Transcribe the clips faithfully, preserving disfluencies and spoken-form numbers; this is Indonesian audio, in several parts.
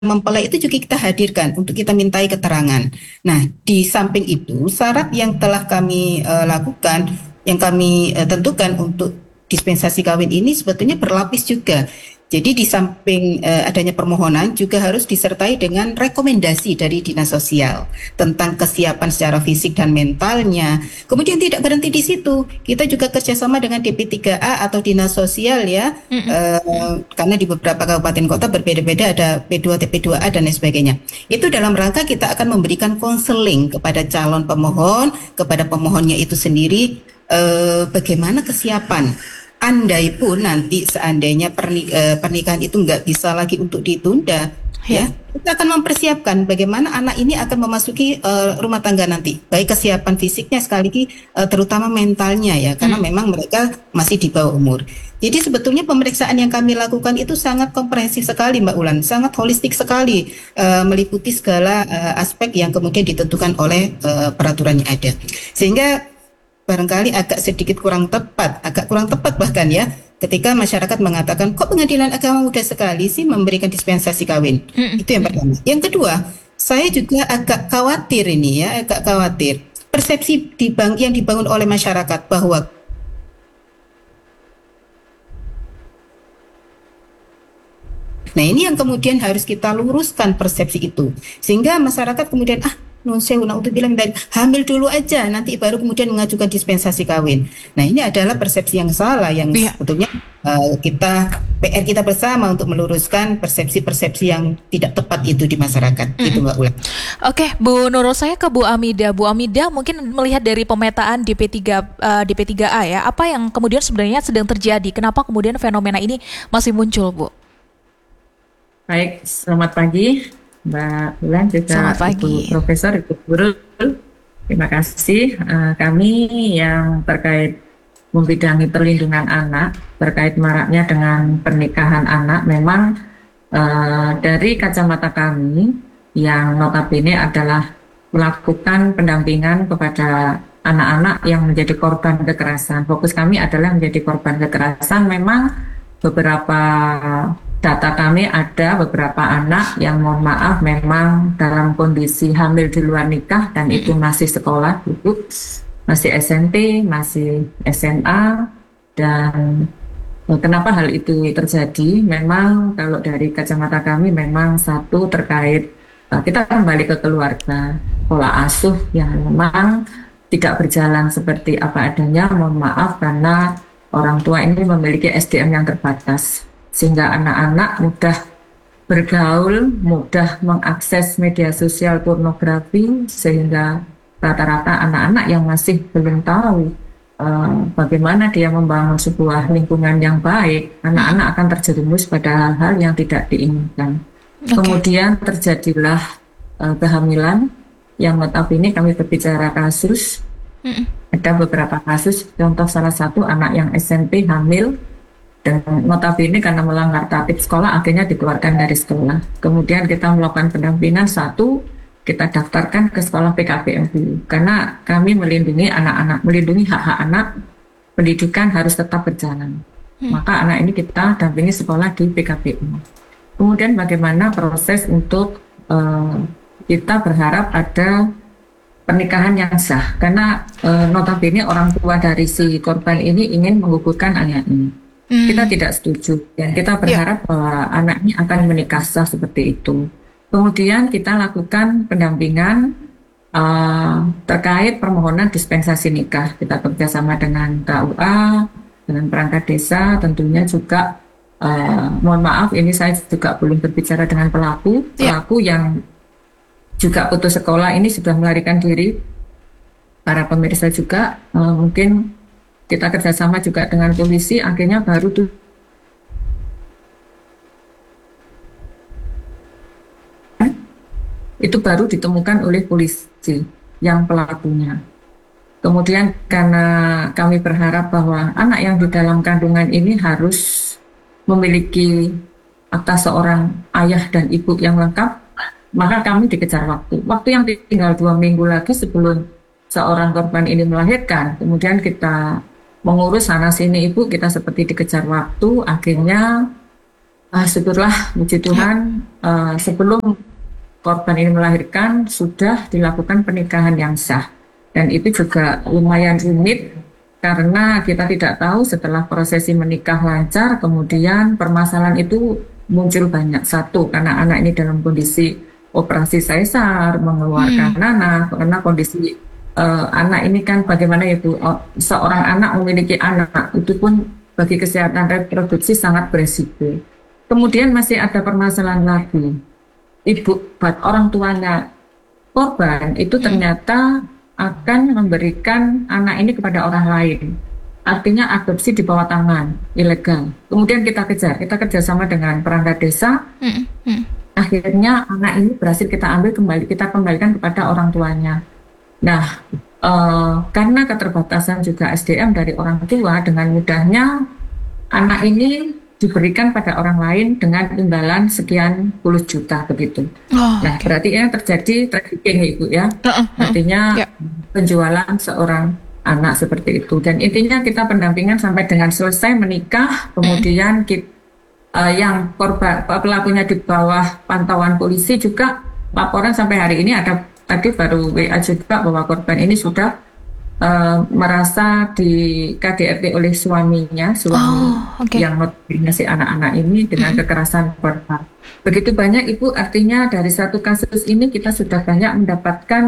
mempelai itu juga kita hadirkan untuk kita mintai keterangan. Nah, di samping itu syarat yang telah kami uh, lakukan, yang kami uh, tentukan untuk dispensasi kawin ini sebetulnya berlapis juga. Jadi di samping uh, adanya permohonan juga harus disertai dengan rekomendasi dari dinas sosial tentang kesiapan secara fisik dan mentalnya. Kemudian tidak berhenti di situ, kita juga kerjasama dengan D P tiga A atau dinas sosial ya, Mm-mm. uh, karena di beberapa kabupaten kota berbeda-beda, ada P dua T P dua A dan lain sebagainya. Itu dalam rangka kita akan memberikan konseling kepada calon pemohon, kepada pemohonnya itu sendiri, uh, bagaimana kesiapan. Andai pun nanti seandainya pernik- eh, pernikahan itu nggak bisa lagi untuk ditunda, ya, Ya. kita akan mempersiapkan bagaimana anak ini akan memasuki eh, rumah tangga nanti, baik kesiapan fisiknya sekaligus eh, terutama mentalnya ya, karena Mm. memang mereka masih di bawah umur. Jadi sebetulnya pemeriksaan yang kami lakukan itu sangat komprehensif sekali, Mbak Ulan, sangat holistik sekali, eh, meliputi segala eh, aspek yang kemudian ditentukan oleh eh, peraturan yang ada, sehingga barangkali agak sedikit kurang tepat, agak kurang tepat bahkan ya, ketika masyarakat mengatakan kok pengadilan agama mudah sekali sih memberikan dispensasi kawin. Mm-mm. Itu yang pertama. Yang kedua, saya juga agak khawatir ini ya, agak khawatir persepsi dibang, yang dibangun oleh masyarakat bahwa, nah ini yang kemudian harus kita luruskan persepsi itu. Sehingga masyarakat kemudian, ah nun sewu bilang dari hamil dulu aja, nanti baru kemudian mengajukan dispensasi kawin. Nah ini adalah persepsi yang salah yang Iya. sebetulnya uh, kita P R kita bersama untuk meluruskan persepsi-persepsi yang tidak tepat itu di masyarakat. Itu Mm-mm. Mbak Ulan. Oke, Bu Nurul, saya ke Bu Amida. Bu Amida mungkin melihat dari pemetaan D P tiga eh, D P tiga A ya, apa yang kemudian sebenarnya sedang terjadi? Kenapa kemudian fenomena ini masih muncul, Bu? Baik, selamat pagi Mbak Bulan, juga Selamat Ibu pagi. Profesor, Ibu Guru. Terima kasih. Eh, kami yang terkait membidangi perlindungan anak, terkait maraknya dengan pernikahan anak, memang eh, dari kacamata kami yang notabene adalah melakukan pendampingan kepada anak-anak yang menjadi korban kekerasan. Fokus kami adalah menjadi korban kekerasan. Memang beberapa data kami ada beberapa anak yang mohon maaf memang dalam kondisi hamil di luar nikah dan itu masih sekolah, ibu masih S M P, masih S M A. Dan eh, kenapa hal itu terjadi? Memang kalau dari kacamata kami memang satu terkait eh, kita kembali ke keluarga, pola asuh yang memang tidak berjalan seperti apa adanya, mohon maaf karena orang tua ini memiliki S D M yang terbatas, sehingga anak-anak mudah bergaul, mudah mengakses media sosial pornografi, sehingga rata-rata anak-anak yang masih belum tahu uh, bagaimana dia membangun sebuah lingkungan yang baik, anak-anak akan terjerumus pada hal-hal yang tidak diinginkan. Oke. Kemudian terjadilah uh, kehamilan yang notabene kami berbicara kasus. Mm-mm. Ada beberapa kasus, contoh salah satu anak yang S M P hamil dan notabene karena melanggar tatib sekolah akhirnya dikeluarkan dari sekolah. Kemudian kita melakukan pendampingan, satu kita daftarkan ke sekolah P K B M dulu karena kami melindungi anak-anak, melindungi hak-hak anak, pendidikan harus tetap berjalan. Hmm. Maka anak ini kita dampingi sekolah di P K B M. Kemudian bagaimana proses untuk uh, kita berharap ada pernikahan yang sah karena e, notabene orang tua dari si korban ini ingin menggugurkan anaknya. Hmm. Kita tidak setuju dan kita berharap bahwa anaknya akan menikah sah seperti itu. Kemudian kita lakukan pendampingan e, terkait permohonan dispensasi nikah. Kita bekerjasama dengan K U A, dengan perangkat desa, tentunya juga e, mohon maaf ini saya juga belum berbicara dengan pelaku, pelaku yeah. yang juga putus sekolah ini sudah melarikan diri. Para pemirsa juga uh, mungkin kita kerjasama juga dengan polisi, akhirnya baru tuh itu baru ditemukan oleh polisi yang pelakunya. Kemudian karena kami berharap bahwa anak yang di dalam kandungan ini harus memiliki akta seorang ayah dan ibu yang lengkap, maka kami dikejar waktu. Waktu yang tinggal dua minggu lagi sebelum seorang korban ini melahirkan. Kemudian kita mengurus sana sini ibu, kita seperti dikejar waktu. Akhirnya Ah, syukurlah, puji Tuhan, eh, sebelum korban ini melahirkan sudah dilakukan pernikahan yang sah. Dan itu juga lumayan rumit karena kita tidak tahu setelah prosesi menikah lancar, kemudian permasalahan itu muncul banyak. Satu, karena anak ini dalam kondisi operasi sesar, mengeluarkan Hmm. anak, karena kondisi eh, anak ini kan bagaimana ya Bu, Oh, seorang anak memiliki anak, itu pun bagi kesehatan reproduksi sangat beresiko. Kemudian masih ada permasalahan lagi. Ibu, buat orang tuanya korban itu ternyata akan memberikan anak ini kepada orang lain. Artinya adopsi di bawah tangan, ilegal. Kemudian kita kejar, kita kerjasama dengan perangkat desa. Hmm. Hmm. Akhirnya anak ini berhasil kita ambil kembali, kita kembalikan kepada orang tuanya. Nah, eh, karena keterbatasan juga S D M dari orang tua, dengan mudahnya anak ini diberikan pada orang lain dengan imbalan sekian puluh juta begitu. Oh, Nah, oke. berarti yang terjadi trafficking ya Ibu ya. Heeh, heeh. Artinya Ya. penjualan seorang anak seperti itu. Dan intinya kita pendampingan sampai dengan selesai menikah, kemudian kita, eh, yang korban pelakunya di bawah pantauan polisi juga laporan sampai hari ini ada tadi baru W A juga bahwa korban ini sudah Uh, merasa di K D R T oleh suaminya, suami Oh, oke. yang notabene si anak-anak ini dengan kekerasan korban. Begitu banyak Ibu, artinya dari satu kasus ini kita sudah banyak mendapatkan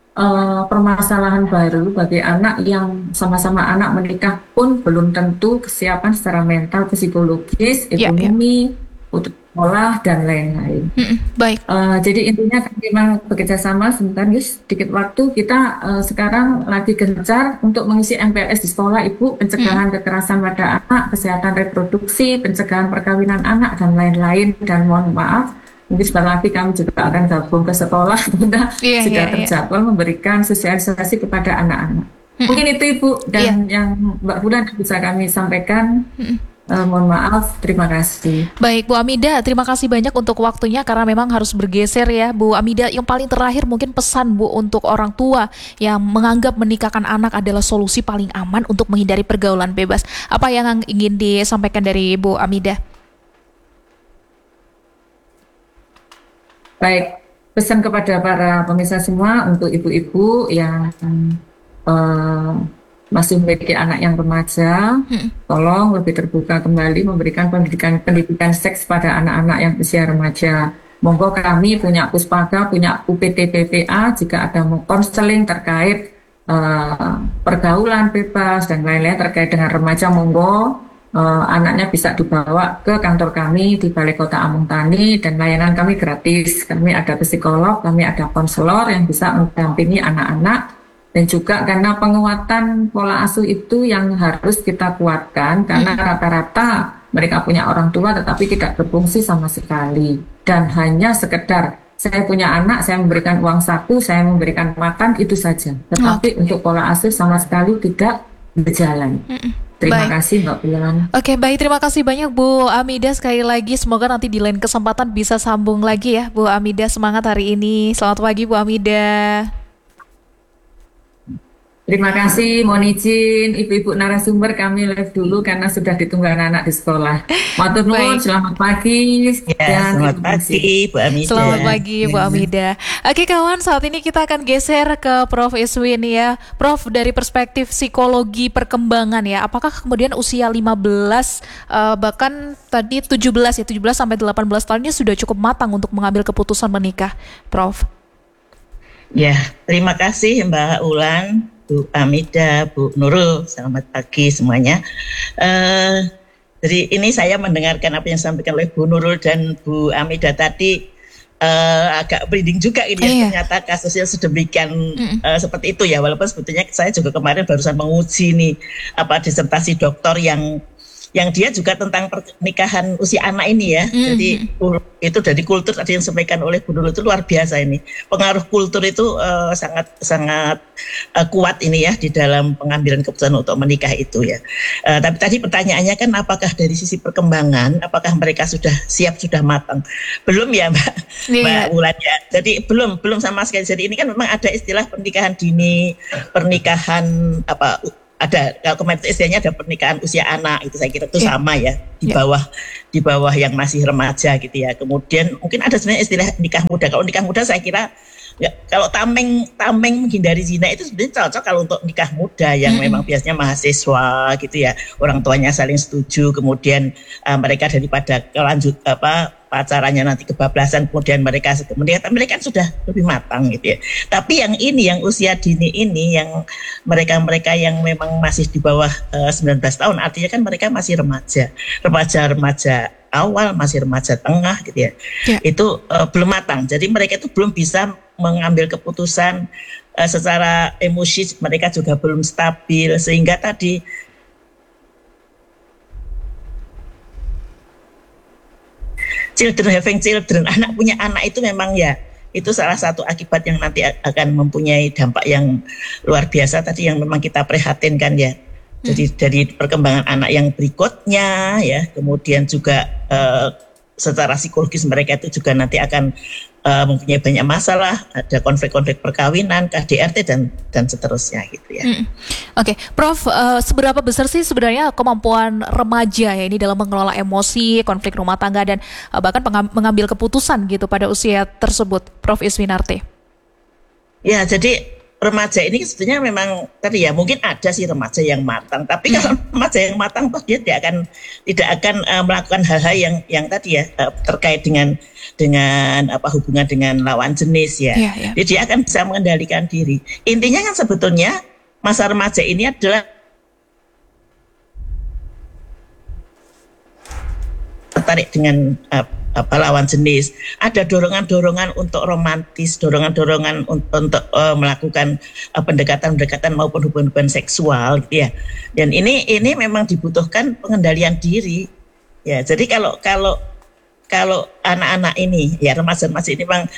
uh, permasalahan baru bagi anak yang sama-sama anak menikah pun belum tentu kesiapan secara mental, psikologis, Ya, ya. ekonomi, untuk sekolah dan lain-lain. Mm-mm. Baik. Uh, jadi intinya kami memang bekerja sama sebentar guys, sedikit waktu kita uh, sekarang lagi gencar untuk mengisi M P L S di sekolah Ibu, pencegahan kekerasan pada anak, kesehatan reproduksi, pencegahan perkawinan anak dan lain-lain. Dan mohon maaf, mungkin sebentar lagi kami juga akan gabung ke sekolah, kita Iya, sudah iya, iya. terjadwal memberikan sosialisasi kepada anak-anak. Mungkin itu Ibu dan yang Mbak Bulan bisa kami sampaikan. Uh, mohon maaf, terima kasih. Baik, Bu Amida, terima kasih banyak untuk waktunya karena memang harus bergeser ya, Bu Amida. Yang paling terakhir mungkin pesan Bu untuk orang tua yang menganggap menikahkan anak adalah solusi paling aman untuk menghindari pergaulan bebas. Apa yang ingin disampaikan dari Bu Amida? Baik, pesan kepada para pemirsa semua untuk ibu-ibu yang uh, masih memiliki anak yang remaja, Hmm. tolong lebih terbuka kembali memberikan pendidikan pendidikan seks pada anak-anak yang usia remaja. Monggo kami punya Puspaga, punya U P T P P A jika ada mau konseling terkait uh, pergaulan bebas dan lain-lain terkait dengan remaja, monggo uh, anaknya bisa dibawa ke kantor kami di Balai Kota Amung Tani dan layanan kami gratis. Kami ada psikolog, kami ada konselor yang bisa mendampingi anak-anak. Dan juga karena penguatan pola asuh itu yang harus kita kuatkan karena rata-rata mereka punya orang tua tetapi tidak berfungsi sama sekali dan hanya sekedar saya punya anak, saya memberikan uang saku, saya memberikan makan itu saja, tetapi Oke. untuk pola asuh sama sekali tidak berjalan. Terima Baik. kasih Mbak Bulan. Oke, baik, terima kasih banyak Bu Amida sekali lagi. Semoga nanti di lain kesempatan bisa sambung lagi ya Bu Amida. Semangat hari ini. Selamat pagi Bu Amida. Terima kasih, mohon izin ibu-ibu narasumber kami live dulu karena sudah ditunggu anak-anak di sekolah. Matur nuwun, Baik. selamat pagi. Ya, dan selamat terima kasih. pagi Bu Amida. Selamat pagi Bu Amida. Oke kawan, saat ini kita akan geser ke Prof Iswin ya. Prof, dari perspektif psikologi perkembangan ya, apakah kemudian usia lima belas eh, bahkan tadi tujuh belas ya, tujuh belas sampai delapan belas tahunnya sudah cukup matang untuk mengambil keputusan menikah, Prof? Ya, terima kasih Mbak Ulan, Bu Amida, Bu Nurul. Selamat pagi semuanya. Eh, jadi ini saya mendengarkan apa yang disampaikan oleh Bu Nurul dan Bu Amida tadi. eh, agak merinding juga ini ya, Iya. ternyata kasusnya sedemikian eh, seperti itu ya, walaupun sebetulnya saya juga kemarin barusan menguji nih apa disertasi doktor yang yang dia juga tentang pernikahan usia anak ini ya. Jadi uh, itu dari kultur tadi yang disampaikan oleh Bu Nurul itu luar biasa ini. Pengaruh kultur itu uh, sangat sangat uh, kuat ini ya di dalam pengambilan keputusan untuk menikah itu ya. Uh, tapi tadi pertanyaannya kan apakah dari sisi perkembangan apakah mereka sudah siap, sudah matang? Belum ya Mbak, Iya. Mbak Wulan ya. Jadi belum belum sama sekali. Jadi ini kan memang ada istilah pernikahan dini, pernikahan apa ada kalau kemarin itu istilahnya ada pernikahan usia anak itu saya kira itu Yeah. sama ya di Yeah. bawah di bawah yang masih remaja gitu ya. Kemudian mungkin ada sebenarnya istilah nikah muda. Kalau nikah muda saya kira ya, kalau tameng tameng menghindari zina itu sebenarnya cocok kalau untuk nikah muda yang Mm-mm. memang biasanya mahasiswa gitu ya, orang tuanya saling setuju, kemudian uh, mereka daripada kelanjut apa pacarannya nanti kebablasan, kemudian mereka menikah, mereka kan sudah lebih matang gitu ya. Tapi yang ini yang usia dini ini yang mereka-mereka yang memang masih di bawah uh, sembilan belas tahun, artinya kan mereka masih remaja, remaja-remaja awal, masih remaja tengah gitu ya. Ya. Itu uh, belum matang. Jadi mereka itu belum bisa mengambil keputusan uh, secara emosi, mereka juga belum stabil sehingga tadi children having children, anak punya anak itu memang ya itu salah satu akibat yang nanti akan mempunyai dampak yang luar biasa tadi yang memang kita prihatinkan ya. Jadi hmm. dari perkembangan anak yang berikutnya ya, kemudian juga uh, secara psikologis mereka itu juga nanti akan uh, mempunyai banyak masalah, ada konflik-konflik perkawinan, K D R T dan dan seterusnya gitu ya. Hmm. Oke, okay. Prof, uh, seberapa besar sih sebenarnya kemampuan remaja ya ini dalam mengelola emosi, konflik rumah tangga dan uh, bahkan pengam- mengambil keputusan gitu pada usia tersebut, Prof Iswinarti? Ya, jadi remaja ini sebetulnya memang tadi ya mungkin ada sih remaja yang matang, tapi kalau hmm. remaja yang matang toh dia tidak akan tidak akan uh, melakukan hal-hal yang yang tadi ya uh, terkait dengan dengan apa hubungan dengan lawan jenis ya. Yeah, yeah. Jadi dia akan bisa mengendalikan diri. Intinya kan sebetulnya masa remaja ini adalah tertarik dengan uh, apa lawan jenis, ada dorongan-dorongan untuk romantis, dorongan-dorongan untuk, untuk uh, melakukan uh, pendekatan-pendekatan maupun hubungan-hubungan seksual gitu ya. Dan ini ini memang dibutuhkan pengendalian diri. Ya, jadi kalau kalau kalau anak-anak ini ya remaja-remaja ini memang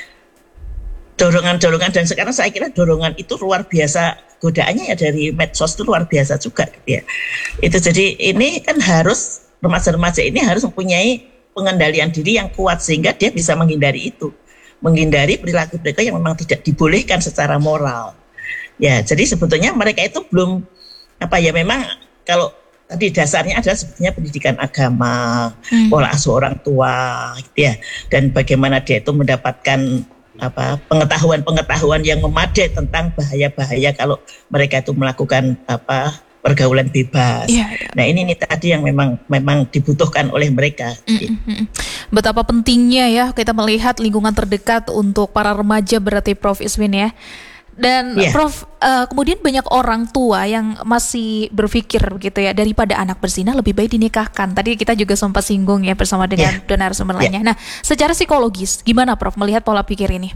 dorongan-dorongan dan sekarang saya kira dorongan itu luar biasa, godaannya ya dari medsos itu luar biasa juga gitu ya. Itu jadi ini kan harus remaja-remaja ini harus mempunyai pengendalian diri yang kuat sehingga dia bisa menghindari itu, menghindari perilaku-perilaku yang memang tidak dibolehkan secara moral. Ya, jadi sebetulnya mereka itu belum apa ya memang kalau tadi dasarnya adalah sebetulnya pendidikan agama, hmm. pola asuh orang tua, gitu ya, dan bagaimana dia itu mendapatkan apa pengetahuan-pengetahuan yang memadai tentang bahaya-bahaya kalau mereka itu melakukan apa pergaulan bebas. Yeah, yeah. Nah ini nih tadi yang memang memang dibutuhkan oleh mereka. Mm-hmm. Betapa pentingnya ya kita melihat lingkungan terdekat untuk para remaja berarti Prof Iswin ya. Dan yeah. Prof uh, kemudian banyak orang tua yang masih berpikir gitu ya daripada anak berzina lebih baik dinikahkan. Tadi kita juga sempat singgung ya bersama dengan yeah. narasumber lainnya. Yeah. Nah secara psikologis gimana Prof melihat pola pikir ini?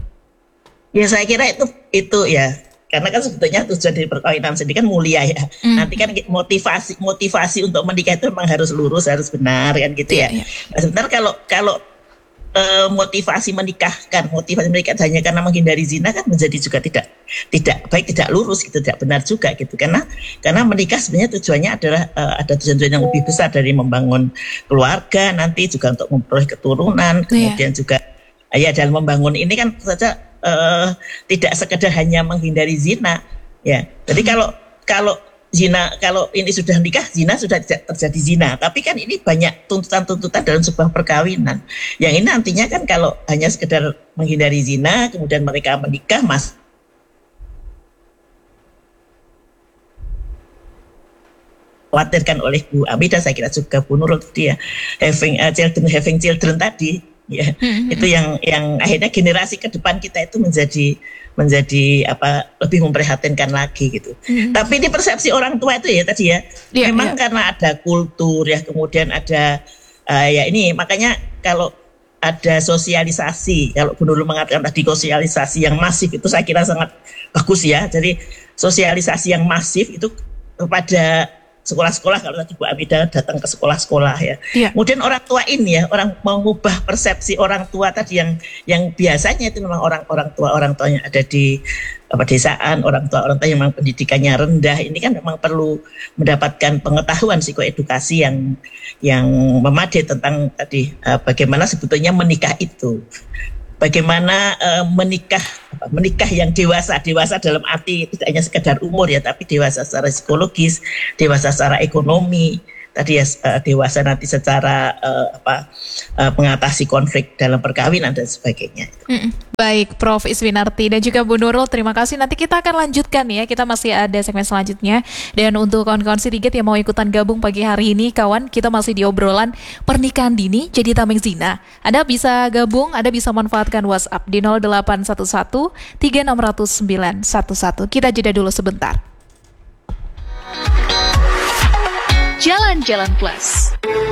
Ya saya kira itu itu ya. Karena kan sebetulnya tujuan dari perkawinan sendiri kan mulia ya. Mm. Nanti kan motivasi motivasi untuk menikah itu memang harus lurus, harus benar kan gitu ya. Yeah, yeah. Nah, sebenarnya kalau kalau uh, motivasi menikahkan, motivasi menikah hanya karena menghindari zina kan menjadi juga tidak tidak baik, tidak lurus gitu, tidak benar juga gitu. Karena karena menikah sebenarnya tujuannya adalah uh, ada tujuan-tujuan yang lebih besar dari membangun keluarga, nanti juga untuk memperoleh keturunan, kemudian yeah. juga ya dalam membangun ini kan saja Uh, tidak sekedar hanya menghindari zina, ya. Jadi kalau kalau zina kalau ini sudah nikah, zina sudah tidak terjadi zina. Tapi kan ini banyak tuntutan-tuntutan dalam sebuah perkawinan. Yang ini nantinya kan kalau hanya sekedar menghindari zina, kemudian mereka menikah, mas. Khawatirkan oleh Bu Amida, saya kira juga Bu Nurul tadi ya, having uh, children, having children tadi. Ya, hmm. itu yang yang akhirnya generasi ke depan kita itu menjadi menjadi apa lebih memprihatinkan lagi gitu. Hmm. Tapi ini persepsi orang tua itu ya tadi ya, yeah, memang yeah. karena ada kultur ya, kemudian ada uh, ya ini makanya kalau ada sosialisasi, kalau Bu Nurul mengatakan tadi sosialisasi yang masif itu saya kira sangat bagus ya. Jadi sosialisasi yang masif itu kepada sekolah-sekolah, kalau tadi Bu Amida datang ke sekolah-sekolah ya. Yeah. Kemudian orang tua ini ya, orang mengubah persepsi orang tua tadi yang yang biasanya itu memang orang-orang tua orang tua yang ada di pedesaan, orang tua orang tua yang memang pendidikannya rendah, ini kan memang perlu mendapatkan pengetahuan psikoedukasi yang yang memadai tentang tadi uh, bagaimana sebetulnya menikah itu. Bagaimana uh, menikah apa, menikah yang dewasa, dewasa dalam arti tidak hanya sekedar umur ya, tapi dewasa secara psikologis, dewasa secara ekonomi, tadi ya uh, dewasa nanti secara uh, apa uh, mengatasi konflik dalam perkawinan dan sebagainya. Mm-mm. Baik, Prof Iswinarti dan juga Bu Nurul, terima kasih. Nanti kita akan lanjutkan ya, kita masih ada segmen selanjutnya. Dan untuk kawan-kawan Sidigit yang mau ikutan gabung pagi hari ini, kawan, kita masih di obrolan pernikahan dini jadi tameng zina. Anda bisa gabung, Anda bisa manfaatkan WhatsApp di nol delapan satu satu tiga enam nol nol sembilan satu satu. Kita jeda dulu sebentar. Jalan-Jalan Plus.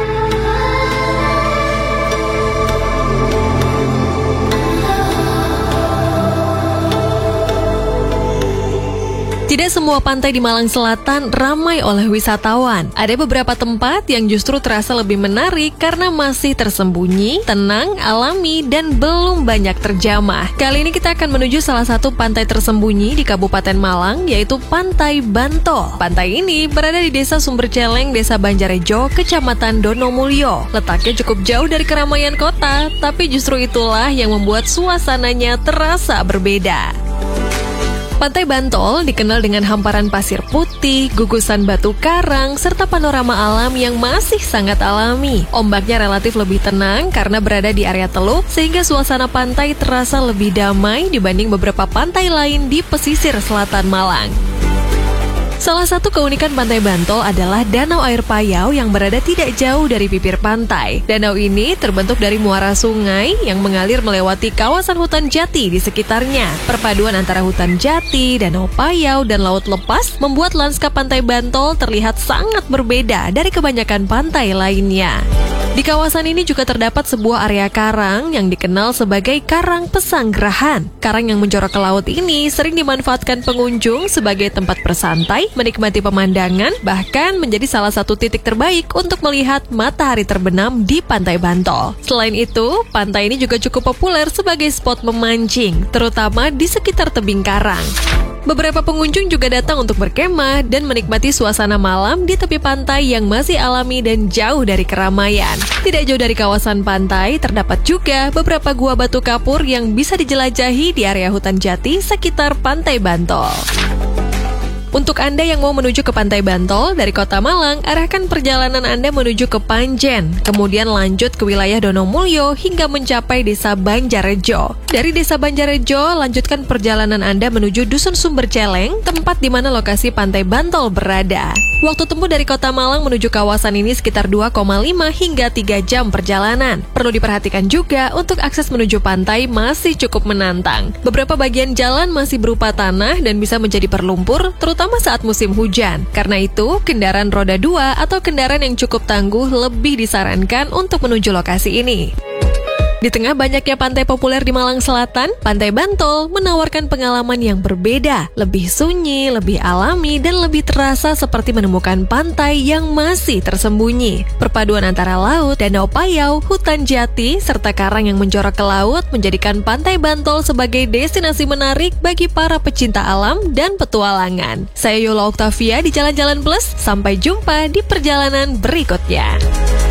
Tidak semua pantai di Malang Selatan ramai oleh wisatawan. Ada beberapa tempat yang justru terasa lebih menarik karena masih tersembunyi, tenang, alami, dan belum banyak terjamah. Kali ini kita akan menuju salah satu pantai tersembunyi di Kabupaten Malang, yaitu Pantai Bantol. Pantai ini berada di Desa Sumberceleng, Desa Banjarejo, Kecamatan Donomulyo. Letaknya cukup jauh dari keramaian kota, tapi justru itulah yang membuat suasananya terasa berbeda. Pantai Bantol dikenal dengan hamparan pasir putih, gugusan batu karang, serta panorama alam yang masih sangat alami. Ombaknya relatif lebih tenang karena berada di area teluk, sehingga suasana pantai terasa lebih damai dibanding beberapa pantai lain di pesisir selatan Malang. Salah satu keunikan Pantai Bantol adalah danau air payau yang berada tidak jauh dari bibir pantai. Danau ini terbentuk dari muara sungai yang mengalir melewati kawasan hutan jati di sekitarnya. Perpaduan antara hutan jati, danau payau, dan laut lepas membuat lanskap Pantai Bantol terlihat sangat berbeda dari kebanyakan pantai lainnya. Di kawasan ini juga terdapat sebuah area karang yang dikenal sebagai Karang Pesanggerahan. Karang yang menjorok ke laut ini sering dimanfaatkan pengunjung sebagai tempat bersantai, menikmati pemandangan, bahkan menjadi salah satu titik terbaik untuk melihat matahari terbenam di Pantai Bantol. Selain itu, pantai ini juga cukup populer sebagai spot memancing, terutama di sekitar tebing karang. Beberapa pengunjung juga datang untuk berkemah dan menikmati suasana malam di tepi pantai yang masih alami dan jauh dari keramaian. Tidak jauh dari kawasan pantai, terdapat juga beberapa gua batu kapur yang bisa dijelajahi di area hutan jati sekitar Pantai Bantol. Untuk Anda yang mau menuju ke Pantai Bantol dari Kota Malang, arahkan perjalanan Anda menuju ke Panjen, kemudian lanjut ke wilayah Donomulyo hingga mencapai Desa Banjarejo. Dari Desa Banjarejo, lanjutkan perjalanan Anda menuju Dusun Sumberceleng, tempat di mana lokasi Pantai Bantol berada. Waktu tempuh dari Kota Malang menuju kawasan ini sekitar dua koma lima hingga tiga jam perjalanan. Perlu diperhatikan juga untuk akses menuju pantai masih cukup menantang. Beberapa bagian jalan masih berupa tanah dan bisa menjadi berlumpur, terutama saat musim hujan. Karena itu, kendaraan roda dua atau kendaraan yang cukup tangguh lebih disarankan untuk menuju lokasi ini. Di tengah banyaknya pantai populer di Malang Selatan, Pantai Bantol menawarkan pengalaman yang berbeda, lebih sunyi, lebih alami, dan lebih terasa seperti menemukan pantai yang masih tersembunyi. Perpaduan antara laut, danau payau, hutan jati, serta karang yang menjorok ke laut menjadikan Pantai Bantol sebagai destinasi menarik bagi para pecinta alam dan petualangan. Saya Yola Oktavia di Jalan-Jalan Plus, sampai jumpa di perjalanan berikutnya.